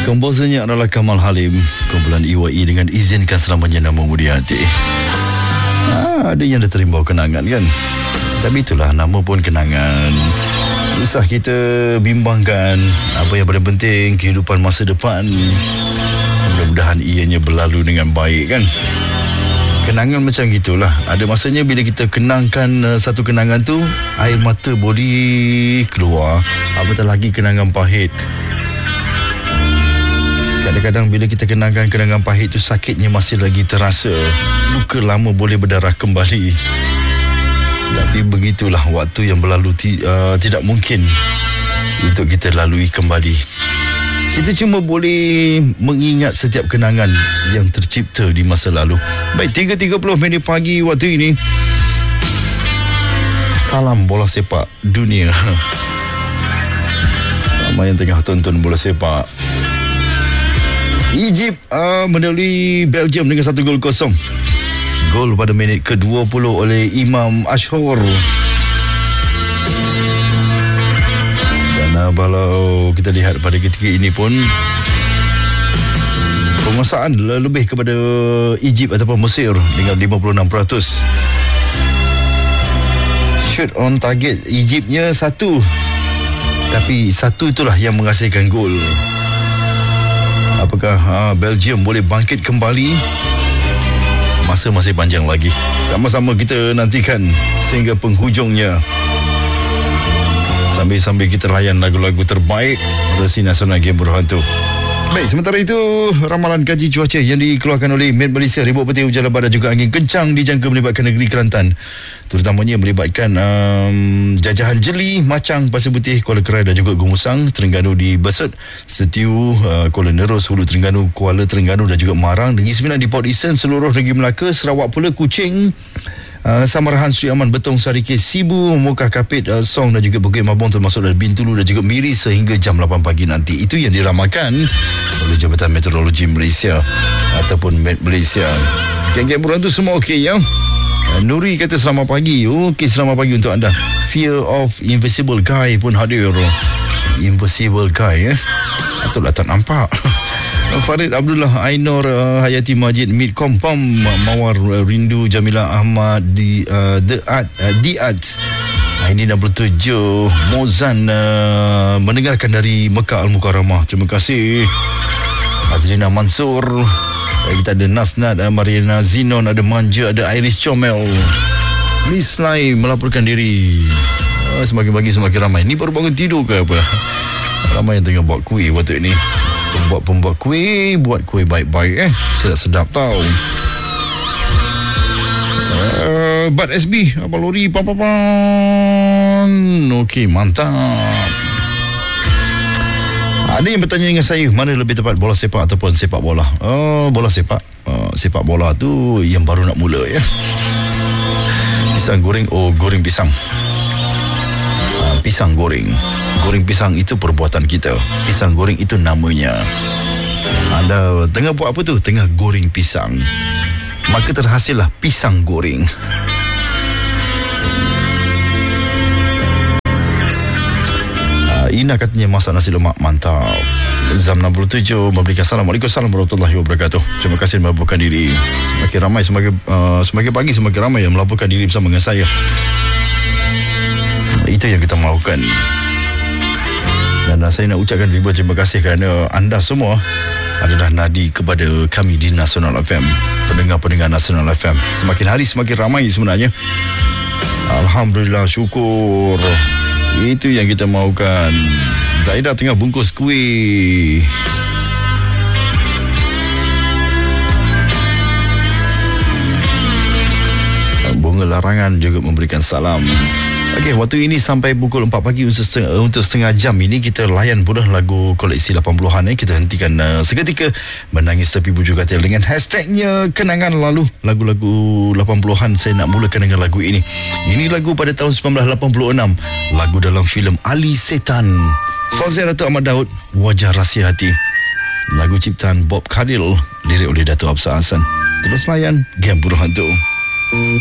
Komposernya adalah Kamal Halim. Kumpulan IWI dengan Izinkan Selamanya Nama Budi Hati. Ada yang dah terima kenangan kan. Tapi itulah, nama pun kenangan. Usah kita bimbangkan. Apa yang paling penting, kehidupan masa depan. Mudah-mudahan ianya berlalu dengan baik kan. Kenangan macam gitulah. Ada masanya bila kita kenangkan satu kenangan tu, air mata boleh keluar. Apatah lagi kenangan pahit. Kadang-kadang bila kita kenangkan kenangan pahit tu, sakitnya masih lagi terasa. Luka lama boleh berdarah kembali. Tapi begitulah, waktu yang berlalu tidak mungkin untuk kita lalui kembali. Kita cuma boleh mengingat setiap kenangan yang tercipta di masa lalu. Baik, 3.30 pagi waktu ini. Salam bola sepak dunia. Ramai yang tengah tonton bola sepak. Egypt mendahului Belgium dengan 1-0. Gol pada minit ke-20 oleh Imam Ashur. Dan kalau kita lihat pada ketika ini pun, penguasaan lebih kepada Egypt ataupun Mesir dengan 56%. Shoot on target Egyptnya 1, tapi 1 itulah yang menghasilkan gol. Apakah Belgium boleh bangkit kembali? Masa masih panjang lagi. Sama-sama kita nantikan sehingga penghujungnya. Sambil-sambil kita layan lagu-lagu terbaik versi Nasional Game Berhantu. Baik, sementara itu ramalan kaji cuaca yang dikeluarkan oleh Met Malaysia, ribut petir, hujan lebat dan juga angin kencang dijangka melibatkan negeri Kelantan, terutamanya melibatkan jajahan jeli, Macang, Pasir Putih, Kuala Kerai dan juga Gumusang, Terengganu di Besut, Setiu, Kuala Nerus, Hulu Terengganu, Kuala Terengganu dan juga Marang, Negeri Sembilan di Port Eastern, seluruh negeri Melaka, Sarawak pula, Kuching, Samarahan, Sri Aman, Betong, Sarikis, Sibu, Mukah Kapit, Song dan juga Bukit Mabong, termasuk dari Bintulu dan juga Miri sehingga jam 8 pagi nanti. Itu yang diramalkan oleh Jabatan Meteorologi Malaysia ataupun Met Malaysia. Geng-geng buruan tu semua okey ya. Nuri kata selamat pagi. Okey, selamat pagi untuk anda. Fear of Invisible Guy pun hadir. Invisible Guy Ataulah tak nampak. Farid Abdullah, Ainur Hayati Majid, Mid Kompam, Mawar Rindu, Jamila Ahmad di Arts. Ini 67 Mozan mendengarkan dari Mekah Al-Mukarramah. Terima kasih. Azrina Mansur. Kita ada Nasnat, Mariana Zinon, ada Manja, ada Iris Comel. Miss Lai melaporkan diri. Semakin pagi semakin ramai. Ni baru bangun tidur ke apa? Ramai yang tengah buat kuih waktu ini. Pembuat kuih, buat kuih baik-baik sedap-sedap tau. Bat SB Abang Lori Papapan. Okey, mantap. Ada yang bertanya dengan saya, mana lebih tepat, bola sepak ataupun sepak bola? Bola sepak. Sepak bola tu yang baru nak mula ya. Pisang goreng, goreng pisang. Pisang goreng. Goreng pisang itu perbuatan kita. Pisang goreng itu namanya. Anda tengah buat apa tu? Tengah goreng pisang. Maka terhasillah pisang goreng. Ina katanya masak nasi lemak mantap. Zam 67 memberikan salam. Waalaikumsalam warahmatullahi wabarakatuh. Terima kasih melaporkan diri. Semakin ramai, semakin pagi semakin ramai yang melaporkan diri bersama dengan saya. Itu yang kita mahukan. Dan saya nak ucapkan ribuan terima kasih kerana anda semua adalah nadi kepada kami di Nasional FM. Pendengar-pendengar Nasional FM semakin hari semakin ramai sebenarnya. Alhamdulillah, syukur. Itu yang kita mahukan. Zaidah tengah bungkus kuih. Bunga Larangan juga memberikan salam. Okey, waktu ini sampai pukul 4 pagi untuk setengah jam ini kita layan pula lagu koleksi 80-an. Kita hentikan seketika menangis tepi bujur katil dengan hashtagnya kenangan lalu. Lagu-lagu 80-an saya nak mulakan dengan lagu ini. Ini lagu pada tahun 1986. Lagu dalam filem Ali Setan. Fazil Datuk Ahmad Daud, Wajah Rahsia Hati. Lagu ciptaan Bob Kadil, lirik oleh Datuk Absar Hassan. Terus layan Game Buruh Hantu.